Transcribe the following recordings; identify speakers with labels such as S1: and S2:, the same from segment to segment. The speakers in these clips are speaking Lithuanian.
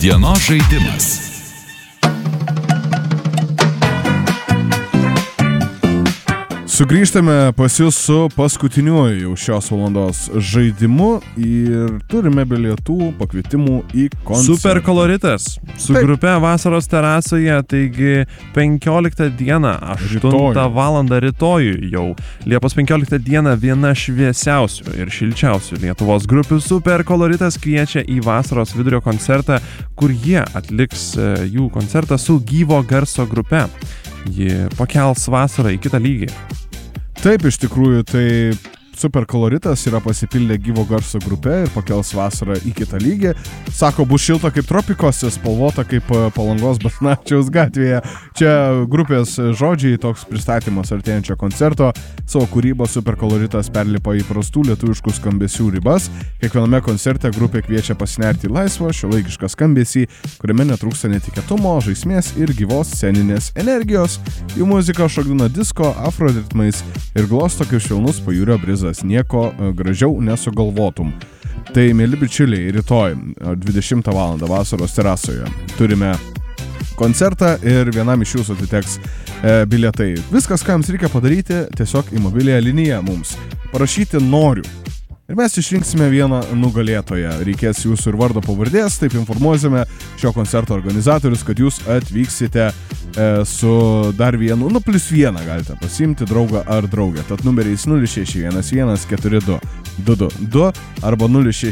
S1: Dienos žaidimas.
S2: Sugrįžtame pas jūs su paskutiniuoju šios valandos žaidimu ir turime bilietų pakvietimų į koncertą.
S3: Super koloritas su grupe Vasaros terasoje, taigi 15 dieną, 8 valandą rytoj jau. Liepos 15 dieną viena šviesiausių ir šilčiausių Lietuvos grupių Super koloritas kviečia į Vasaros vidurio koncertą, kur jie atliks jų koncertą su gyvo garso grupe. Ji pakels vasarą į kitą lygį.
S2: Taip, iš tikrųjų, tai Super koloritas yra pasipildę gyvo garso grupė ir pakels vasarą į kitą lygį. Sako, bus šilta kaip tropikose, spalvota kaip Palangos Basanavičiaus gatvėje. Čia grupės žodžiai, toks pristatymas artėjančio koncerto. Savo kūrybą Super koloritas perlipa į prastų lietuviškų skambesių ribas. Kiekviename koncerte grupė kviečia pasinerti į laisvą, šiuolaikišką skambesį, kuriame netrūksta netikėtumo, žaismės ir gyvos sceninės energijos. Jų muzika šokdina disko, afroritmais ir glosto kaip švelnus pajūrio brizas. Nieko gražiau nesugalvotum. Tai, mėly bičiuliai, rytoj 20 val. Vasaros terasoje turime koncertą ir vienam iš jūsų atiteks bilietai. Viskas, ką jums reikia padaryti, tiesiog į mobiliąją liniją mums parašyti noriu. Ir mes išrinksime vieną nugalėtoją. Reikės jūsų ir vardo pavardės, taip informuosime šio koncerto organizatorius, kad jūs atvyksite su dar vienu, plus vieną galite pasiimti draugą ar draugę. Tad numeriais 06114222 arba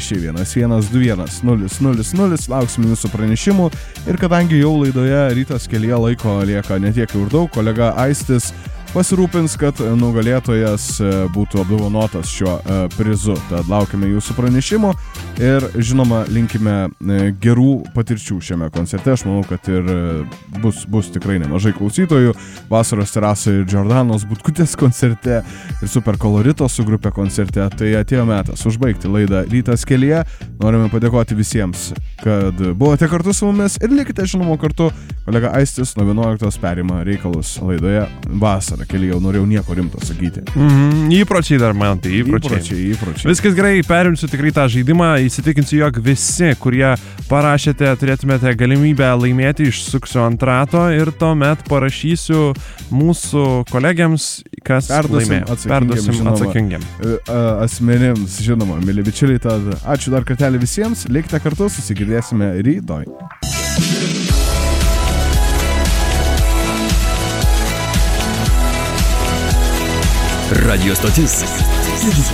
S2: 0611210000 lauksime jūsų pranešimų. Ir kadangi jau laidoje Rytas kelyje laiko lieka netiek ir daug, kolega Aistis pasirūpins, kad nugalėtojas būtų apdovanotas šiuo prizu. Tad laukime jūsų pranešimo ir, žinoma, linkime gerų patirčių šiame koncerte. Aš manau, kad ir bus tikrai nemažai klausytojų. Vasaros terasoje ir Džordanos Butkutės koncerte ir Super kolorito su grupė koncerte. Tai atėjo metas užbaigti laidą Rytas kelyje. Norime padėkoti visiems, kad buvote kartu su mumis ir likite, žinoma, kartu. Kolega Aistis nuo 11 perima reikalus laidoje Vasarą kelyje. Jau norėjau nieko rimto sakyti.
S3: Įpročiai dar man, tai įpročiai. Viskas gerai, perimsiu tikrai tą žaidimą, įsitikinsiu, jog visi, kurie parašėte, turėtumėte galimybę laimėti, išsuksiu ant rato ir tuomet parašysiu mūsų kolegiams, kas laimėjo. Perduosim atsakingiam.
S2: Asmenims, žinoma, mėly bičiuliai, tad ačiū dar kartelį visiems, likite kartu, susigirdėsime rytoj.
S1: Radio stotis